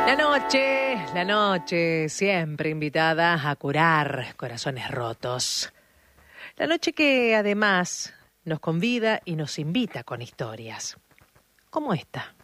La noche siempre invitada a curar corazones rotos. La noche que además nos convida y nos invita con historias, como esta.